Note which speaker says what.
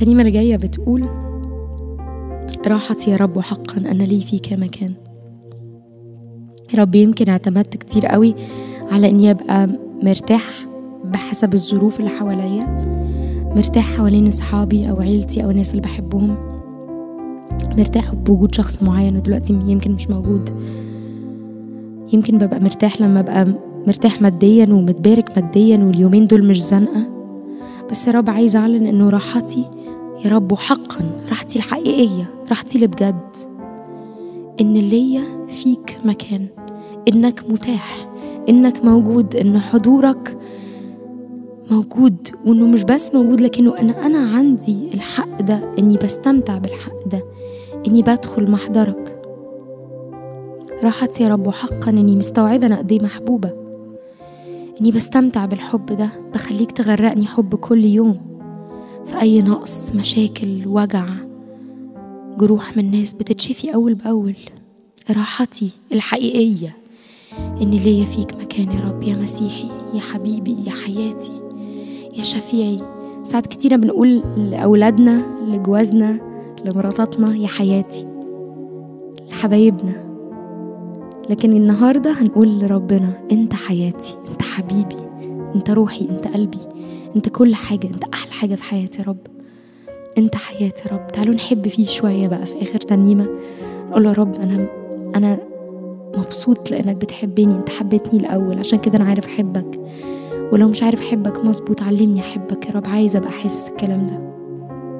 Speaker 1: الترنيمة اللي جاية بتقول: راحتي يا رب حقا أنا لي فيك مكان. يا رب يمكن اعتمدت كتير قوي على إني أبقى مرتاح بحسب الظروف اللي حواليا، مرتاح حوالين أصحابي أو عيلتي أو الناس اللي بحبهم، مرتاح بوجود شخص معين ودلوقتي يمكن مش موجود. يمكن ببقى مرتاح لما أبقى مرتاح ماديا ومتبارك ماديا واليومين دول مش زنقة. بس يا رب عايز أعلن إنه راحتي يا رب حقا، راحتي الحقيقية، راحتي اللي بجد، إن ليا فيك مكان، إنك متاح، إنك موجود، إن حضورك موجود، وإنه مش بس موجود لكنه أنا عندي الحق ده، إني بستمتع بالحق ده، إني بدخل محضرك. راحتي يا رب حقا إني مستوعبة أنا قد إيه محبوبة، إني بستمتع بالحب ده، بخليك تغرقني حب كل يوم في أي نقص، مشاكل، وجع، جروح من الناس بتتشفي أول بأول. راحتي الحقيقية إن ليا فيك مكان يا رب، يا مسيحي، يا حبيبي، يا حياتي، يا شفيعي. ساعات كتيرة بنقول لأولادنا، لجوازنا، لمراتاتنا يا حياتي، لحبايبنا، لكن النهاردة هنقول لربنا: انت حياتي، انت حبيبي، انت روحي، انت قلبي، انت كل حاجة، انت أحلى حاجة في حياتي يا رب، انت حياتي يا رب. تعالوا نحب فيه شوية بقى في آخر ترنيمة، نقول يا رب أنا مبسوط لأنك بتحبني، انت حبيتني الأول عشان كده أنا عارف أحبك، ولو مش عارف أحبك مظبوط علمني أحبك يا رب. عايزة أبقى حاسس الكلام ده.